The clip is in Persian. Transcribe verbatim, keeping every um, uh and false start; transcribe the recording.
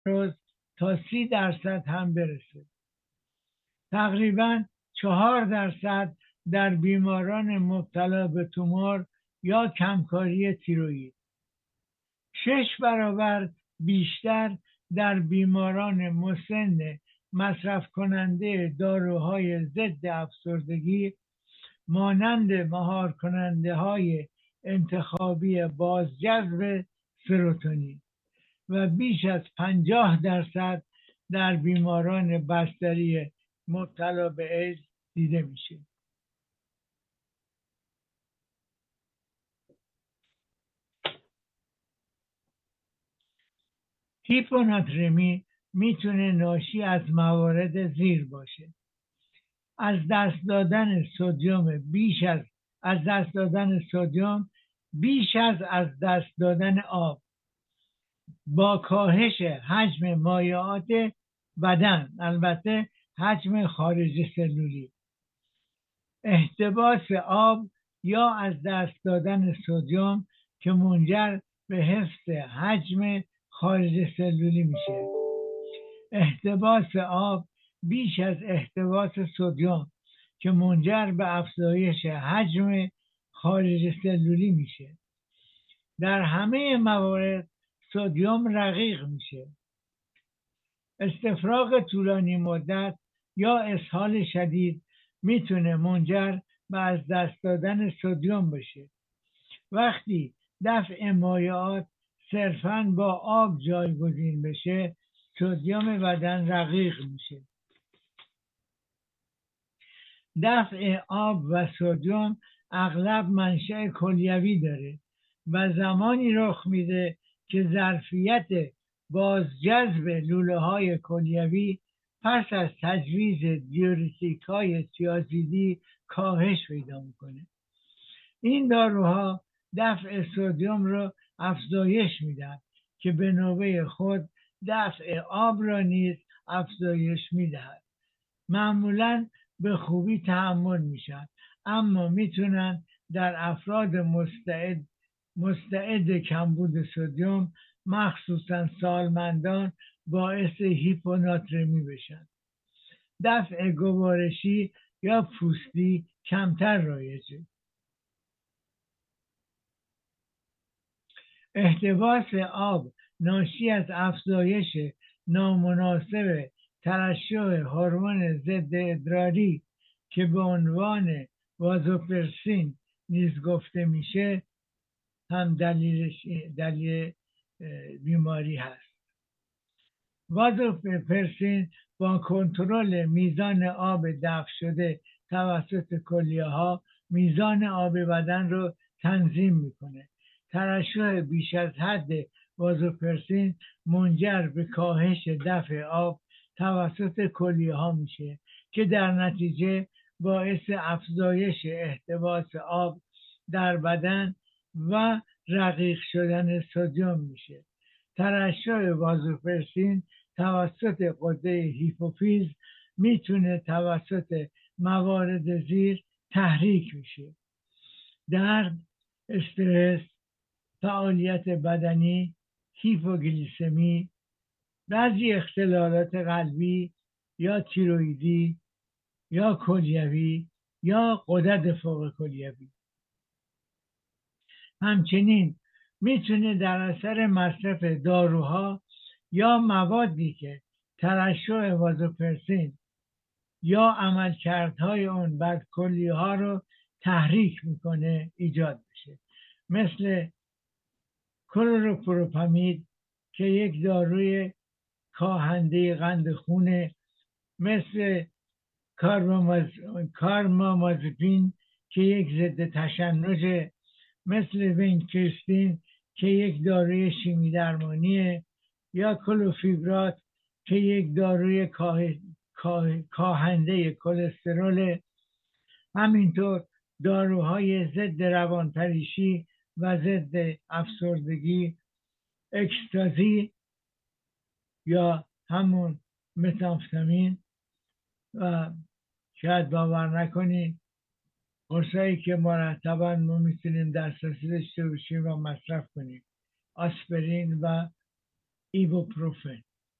روز تا سی درصد هم برسه. تقریبا چهار درصد در بیماران مبتلا به تومور یا کمکاری تیروئید، شش برابر بیشتر در بیماران مسن مصرف کننده داروهای ضد افسردگی مانند مهار کننده های انتخابی بازجذب سروتونین و بیش از پنجاه درصد در بیماران بستری مبتلا به ایدز دیده میشه. هیپوناترمی میتونه ناشی از موارد زیر باشه: از دست دادن سدیم بیش از از دست دادن سدیم بیش از از دست دادن آب با کاهش حجم مایعات بدن، البته حجم خارج سلولی، احتباس آب یا از دست دادن سدیم که منجر به حفظ حجم خارج سلولی میشه، احتباس آب بیش از احتباس سدیم که منجر به افزایش حجم خارج سلولی میشه. در همه موارد سدیم رقیق میشه. استفراغ طولانی مدت یا اسهال شدید میتونه منجر به از دست دادن سدیم بشه. وقتی دفع مایعات صرفاً با آب جایگزین بشه، سدیم بدن رقیق میشه. دفع آب و سدیم اغلب منشأ کلیوی داره و زمانی رخ میده که ظرفیت بازجذب لوله های کلیوی پس از تجویز دیورتیک های تیازیدی کاهش پیدا میکنه. این داروها دفع سدیم رو افزایش میدن که به نوبه خود دفع آب را نیز افزایش میدهد. معمولاً به خوبی تحمل میشن، اما میتونن در افراد مستعد مستعد کمبود سدیم، مخصوصا سالمندان، باعث هیپوناترمی بشن. دفع گوارشی یا پوستی کمتر رایجه. احتباس آب ناشی از افزایش نامناسب ترشح هورمون ضد ادراری که به عنوان وازوپرسین نیز گفته میشه هم دلیلش دلیل بیماری هست. وازوپرسین با کنترل میزان آب دفع شده توسط کلیه ها میزان آب بدن رو تنظیم میکنه. ترشح بیش از حد وازوپرسین منجر به کاهش دفع آب توسط کلیه ها میشه که در نتیجه باعث افزایش احتباس آب در بدن و رقیق شدن سدیم میشه. ترشح وازوپرسین توسط غده هیپوفیز میتونه توسط موارد زیر تحریک میشه: درد، استرس، فعالیت بدنی، هیپوگلیسمی، بعضی اختلالات قلبی یا تیروئیدی یا کلیوی یا غدد فوق کلیوی. همچنین میتونه در اثر مصرف داروها یا موادی که ترشح وازوپرسین یا عملکردهای اون بر کلیه ها رو تحریک میکنه ایجاد بشه، مثل کلروپروپامید که یک داروی کاهنده قند خونه، مثل کارمامازپین که یک ضد تشنجه، مثل وینکریستین که یک داروی شیمی درمانیه، یا کلوفیبرات که یک داروی کاه... کاه... کاهنده کلسترول. همینطور داروهای ضد روانپریشی و ضد افسردگی، اکستازی یا همون متامفتامین و شاید باور نکنید قرصایی که مرتبا ما میتونیم دسترسی داشته باشیم و مصرف کنیم، آسپرین و ایبوپروفن.